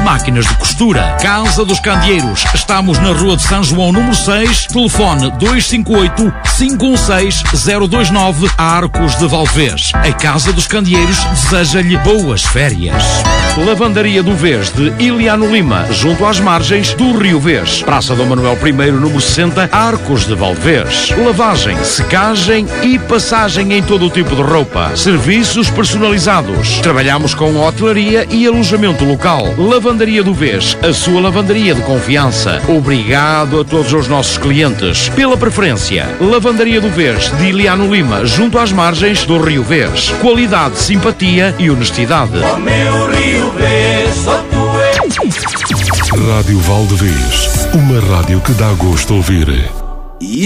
máquinas de costura. Casa dos Candeeiros. Estamos na Rua de São João, número 6. Telefone 258-516-029, Arcos de Valdevez. A Casa dos Candeeiros deseja-lhe boas férias. Lavandaria do Vez de Iliano Lima, junto às margens do Rio Vez. Praça Dom Manuel I, número 60, Arcos de Valdevez. Lavagem, secagem e passagem em todo o tipo de roupa. Serviços personalizados. Trabalhamos com hotelaria e alojamento local. Lavandaria do Vez, a sua lavandaria de confiança. Obrigado a todos os nossos clientes pela preferência. Lavandaria do Vez de Iliano Lima, junto às margens do Rio Vez. Qualidade, simpatia e honestidade. Oh, meu Rio Vez, só tu és. Rádio Valdevez, uma rádio que dá gosto de ouvir.